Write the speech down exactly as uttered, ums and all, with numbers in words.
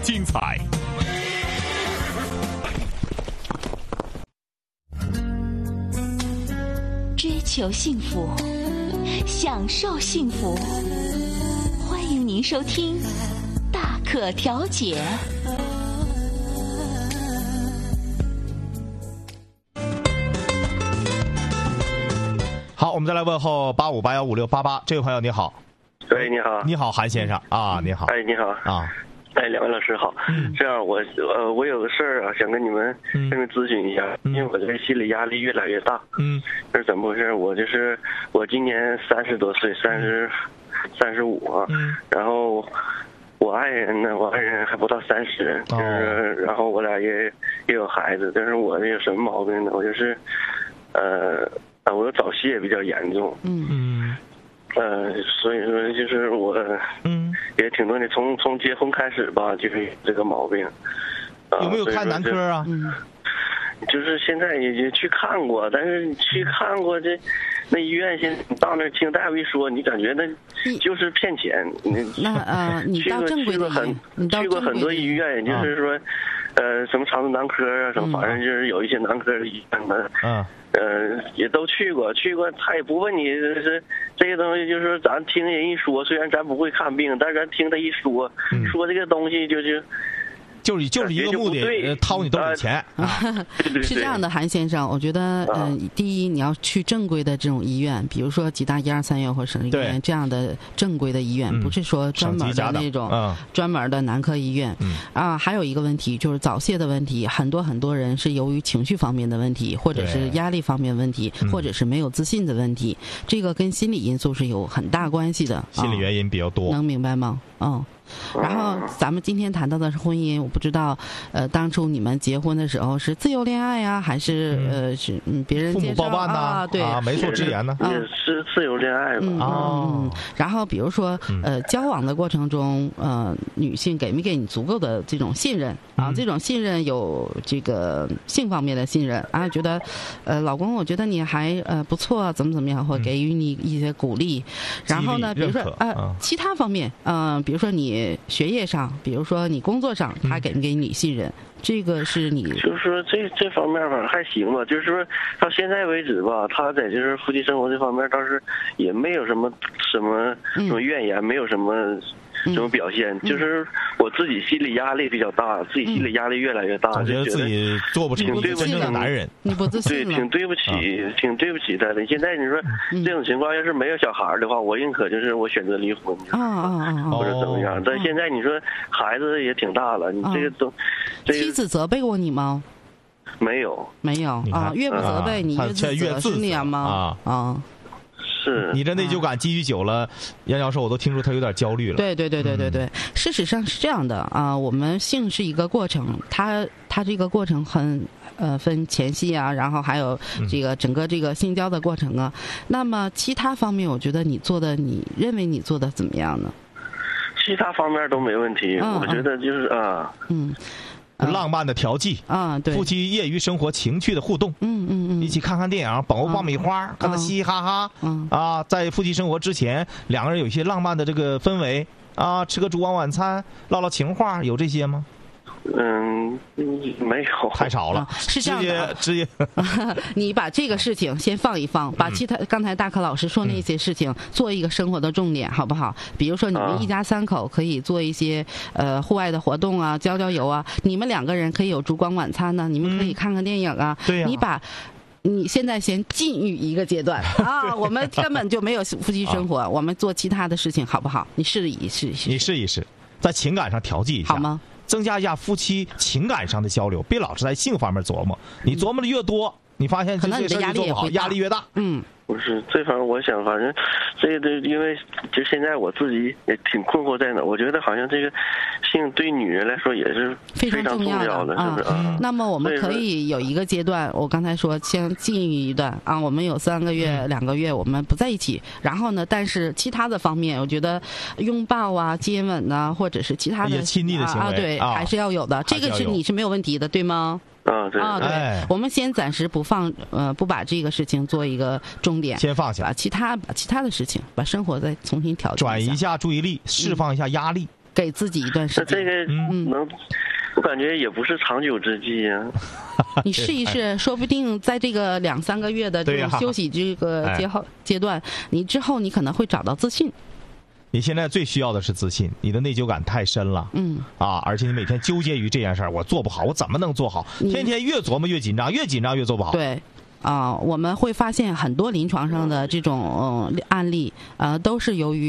精彩。 追求幸福，享受幸福，欢迎您收听大可调解。 好，我们再来问候八五八幺五六八八这位朋友，你好。 喂，你好。 你好，韩先生啊，你好。 哎，你好啊。 哎，两位老师好。嗯、这样我呃我有个事儿啊，想跟你们跟你们咨询一下，嗯、因为我这个心理压力越来越大。嗯。这是怎么回事？我就是我今年三十多岁，三十三十五啊。嗯。然后我爱人呢，我爱人还不到三十，就是、哦、然后我俩也也有孩子，但是我这有什么毛病呢？我就是呃啊，我早泄也比较严重。嗯嗯。呃，所以说就是我，嗯，也挺多年，从从结婚开始吧，就是这个毛病。 呃、有没有看男科啊？ 嗯，就是现在也也去看过，但是去看过这，那医院现在到那听大夫一说，你感觉那就是骗钱。 那呃，你到正规的医院，你去过很多医院，就是说，呃，什么肠子男科啊，什么，反正就是有一些男科的医院的，嗯。呃，也都去过，去过，他也不问你是这些东西，就是说咱听人一说，虽然咱不会看病，但是咱听他一说，嗯、说这个东西就是就是就是一个目的，呃、掏你兜里钱。 啊啊、是这样的，韩先生，我觉得，嗯、呃，第一你要去正规的这种医院，比如说吉大一二三院或省立医院这样的正规的医院，不是说专门的那种、嗯、专门的男科医院。嗯、啊，还有一个问题就是早泄的问题，很多很多人是由于情绪方面的问题，或者是压力方面问题，或者是没有自信的问题，这个跟心理因素是有很大关系的。 心理原因比较多， 能明白吗？嗯。然后咱们今天谈到的是婚姻，我不知道，呃，当初你们结婚的时候是自由恋爱呀、啊，还是、嗯、呃是嗯别人介绍父母包办呐、 啊？对啊，媒妁之言呢？ 也是自由恋爱吧？ 嗯、哦、嗯。然后比如说呃交往的过程中，呃女性给没给你足够的这种信任啊？嗯、这种信任有这个性方面的信任啊，觉得呃老公，我觉得你还呃不错，怎么怎么样，或给予你一些鼓励。嗯、然后呢，比如说呃、嗯、其他方面，嗯、呃，比如说你。学业上，比如说你工作上，他给没给你信任？嗯、这个是你就是说这这方面反正还行吧。就是说到现在为止吧，他在就是夫妻生活这方面倒是也没有什么什么什么怨言，嗯、没有什么什么表现。嗯、就是我自己心理压力比较大，自己心理压力越来越大， 嗯、 就觉得自己做不成真正的男人， 你不自信对，挺对不起，啊、挺对不起他的。现在你说、嗯、这种情况要是没有小孩的话，我宁可就是我选择离婚， 啊啊啊， 或者怎么样。但现在你说孩子也挺大了，你这个都，这个、 妻子责备过你吗？ 没有， 没有啊，越不责备、啊、你越自责，是那样吗？啊啊。 是你这内疚感积蓄久了，杨教授我都听出他有点焦虑了。 对对对对对对，嗯、事实上是这样的啊，我们性是一个过程，它它这个过程很呃分前戏啊，然后还有这个整个这个性交的过程啊。嗯、那么其他方面，我觉得你做的，你认为你做的怎么样呢？ 其他方面都没问题，嗯、我觉得就是啊， 嗯。 浪漫的调剂啊，对， 夫妻业余生活情趣的互动， 嗯嗯嗯， 一起看看电影，捧个爆米花，跟他嘻嘻哈哈，嗯啊，在夫妻生活之前，两个人有一些浪漫的这个氛围啊，吃个烛光晚餐，唠唠情话，有这些吗？ 嗯，没有， 太少了。啊、 是这样的， 直接，直接你把这个事情先放一放，把其他、嗯、刚才大可老师说那些事情、嗯、做一个生活的重点，好不好？比如说你们一家三口可以做一些、啊、呃户外的活动啊，郊郊游啊，你们两个人可以有烛光晚餐呢、啊，你们可以看看电影啊。 对呀、啊， 你把。你现在先禁欲一个阶段啊，我们根本就没有夫妻生活，啊、我们做其他的事情好不好？你试一试一试， 你试一试，在情感上调剂一下， 好吗？ 增加一下夫妻情感上的交流，别老是在性方面琢磨。你琢磨的越多，你发现可能你的压力也会压力越大。 嗯。 不是这方面，我想反正这个，因为就现在我自己也挺困惑在哪。我觉得好像这个性对女人来说也是非常重要的， 啊、 是不是？啊、 那么我们可以有一个阶段，我刚才说先禁欲一段啊，我们有三个月、嗯、两个月我们不在一起，然后呢，但是其他的方面，我觉得拥抱啊、接吻啊，或者是其他的亲昵的行为啊，对，啊、还是要有的。这个是你是没有问题的，对吗？ 啊，对啊，对， 哎、 我们先暂时不放，呃，不把这个事情做一个重点， 先放下， 把其他把其他的事情，把生活再重新调整， 转移一下注意力，释放一下压力。 给自己一段时间。 这个能，我感觉也不是长久之计呀、 啊。你试一试，说不定在这个两三个月的这种休息这个阶后阶段，你之后你可能会找到自信。 你现在最需要的是自信，你的内疚感太深了，嗯啊，而且你每天纠结于这件事儿，我做不好，我怎么能做好？天天越琢磨越紧张，越紧张越做不好。 对。啊、呃，我们会发现很多临床上的这种、呃、案例，呃，都是由于